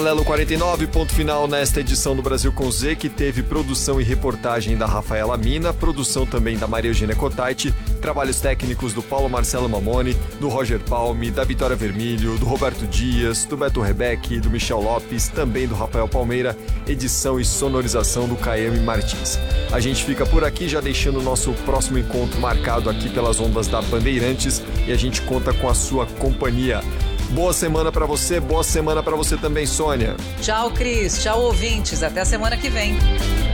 Paralelo 49, ponto final nesta edição do Brasil com Z, que teve produção e reportagem da Rafaela Mina, produção também da Maria Eugênia Cotaiti, trabalhos técnicos do Paulo Marcelo Mamoni, do Roger Palme, da Vitória Vermilho, do Roberto Dias, do Beto Rebeck, do Michel Lopes, também do Rafael Palmeira, edição e sonorização do Caiame Martins. A gente fica por aqui, já deixando o nosso próximo encontro marcado aqui pelas ondas da Bandeirantes, e a gente conta com a sua companhia. Boa semana pra você também, Sônia. Tchau, Cris. Tchau, ouvintes. Até a semana que vem.